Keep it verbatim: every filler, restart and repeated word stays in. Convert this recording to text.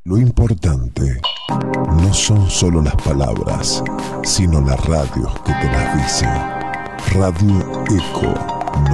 Lo importante no son solo las palabras, sino la radio que te las dice. Radio Eco.